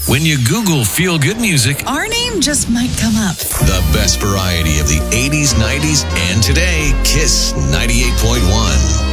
When you Google feel-good music, our name just might come up. The best variety of the 80s, 90s, and today, Kiss 98.1.